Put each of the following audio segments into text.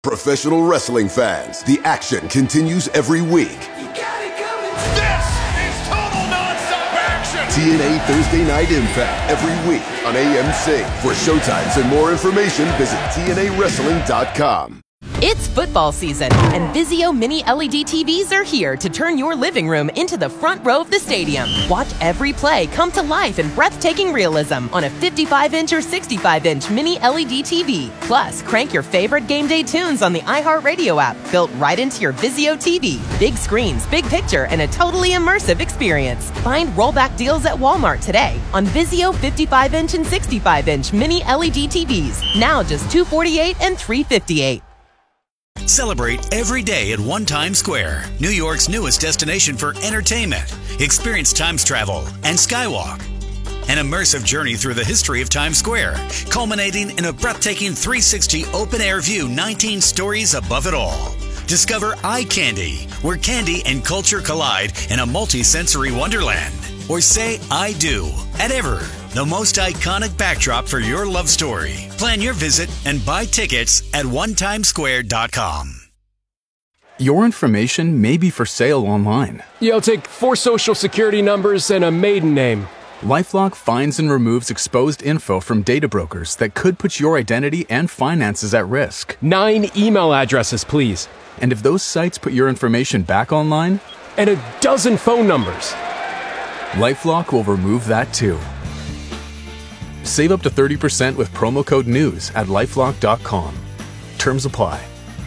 Professional wrestling fans, the action continues every week. You got it coming. This is total nonstop action. TNA Thursday Night Impact every week on AMC. For showtimes and more information, visit TNAWrestling.com. It's football season, and Vizio Mini LED TVs are here to turn your living room into the front row of the stadium. Watch every play come to life in breathtaking realism on a 55-inch or 65-inch Mini LED TV. Plus, crank your favorite game day tunes on the iHeartRadio app, built right into your Vizio TV. Big screens, big picture, and a totally immersive experience. Find rollback deals at Walmart today on Vizio 55-inch and 65-inch Mini LED TVs. Now just $248 and $358. Celebrate every day at One Times Square, New York's newest destination for entertainment. Experience Times travel and Skywalk, an immersive journey through the history of Times Square, culminating in a breathtaking 360 open-air view 19 stories above it all. Discover Eye Candy, where candy and culture collide in a multi-sensory wonderland. Or say I do at Ever, the most iconic backdrop for your love story. Plan your visit and buy tickets at onetimesquare.com. Your information may be for sale online. Yeah, I'll take 4 social security numbers and a maiden name. LifeLock finds and removes exposed info from data brokers that could put your identity and finances at risk. 9 email addresses, please. And if those sites put your information back online? And a dozen phone numbers. LifeLock will remove that too. Save up to 30% with promo code NEWS at LifeLock.com. Terms apply.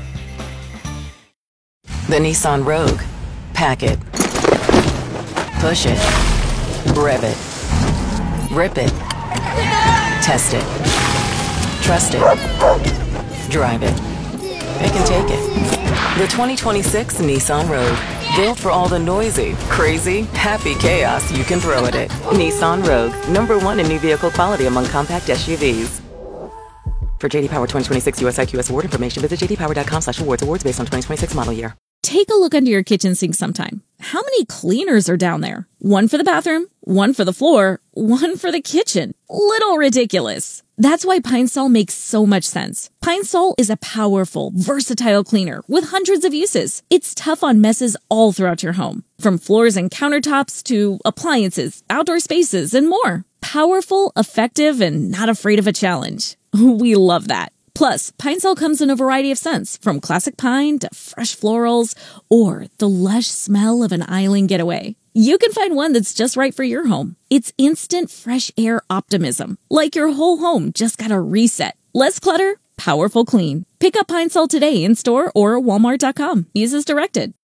The Nissan Rogue. Pack it. Push it. Rev it. Rip it. Test it. Trust it. Drive it. It can take it. The 2026 Nissan Rogue. Built for all the noisy, crazy, happy chaos you can throw at it. Nissan Rogue. #1 in new vehicle quality among compact SUVs. For JD Power 2026 US IQS award information, visit jdpower.com/awards. Awards based on 2026 model year. Take a look under your kitchen sink sometime. How many cleaners are down there? One for the bathroom, one for the floor, one for the kitchen. Little ridiculous. That's why Pine Sol makes so much sense. Pine Sol is a powerful, versatile cleaner with hundreds of uses. It's tough on messes all throughout your home, from floors and countertops to appliances, outdoor spaces, and more. Powerful, effective, and not afraid of a challenge. We love that. Plus, Pine Sol comes in a variety of scents, from classic pine to fresh florals, or the lush smell of an island getaway. You can find one that's just right for your home. It's instant fresh air optimism, like your whole home just got a reset. Less clutter, powerful clean. Pick up Pine Sol today in store or walmart.com. Use as directed.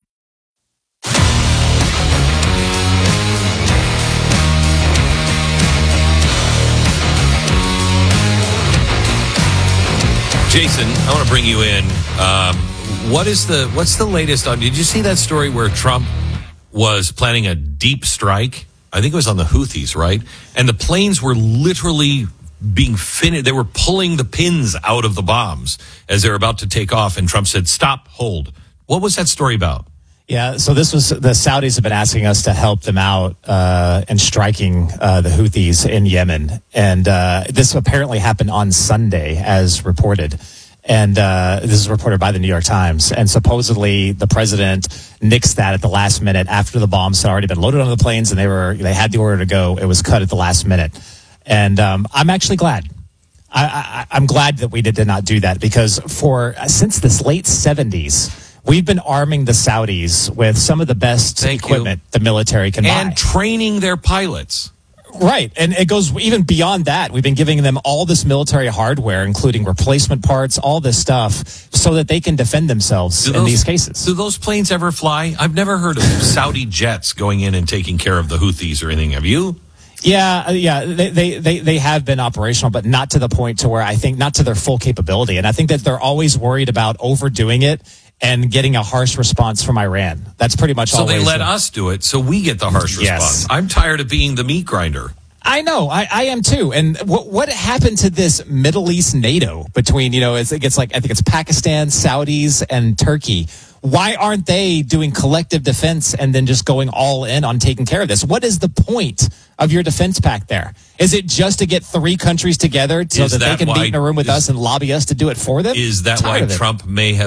Jason, I want to bring you in. What's the latest on? Did you see that story where Trump was planning a deep strike? I think it was on the Houthis, right? And the planes were literally being finished. They were pulling the pins out of the bombs as they were about to take off. And Trump said, "Stop, hold." What was that story about? Yeah, so the Saudis have been asking us to help them out in striking the Houthis in Yemen. And this apparently happened on Sunday, as reported. And this is reported by the New York Times. And supposedly the president nixed that at the last minute after the bombs had already been loaded on the planes and they had the order to go. It was cut at the last minute. And I'm actually glad. I'm glad that we did not do that, because since this late 70s, we've been arming the Saudis with some of the best equipment the military can buy. And training their pilots. Right. And it goes even beyond that. We've been giving them all this military hardware, including replacement parts, all this stuff, so that they can defend themselves in these cases. Do those planes ever fly? I've never heard of Saudi jets going in and taking care of the Houthis or anything. Have you? Yeah. They have been operational, but not to the point to where I think not to their full capability. And I think that they're always worried about overdoing it and getting a harsh response from Iran. That's pretty much all. So they let us do it, so we get the harsh response. I'm tired of being the meat grinder. I know, I am too. And what happened to this Middle East NATO between, I think it's Pakistan, Saudis, and Turkey? Why aren't they doing collective defense and then just going all in on taking care of this? What is the point of your defense pact there? Is it just to get 3 countries together so that they can meet in a room with us and lobby us to do it for them? Is that why Trump may have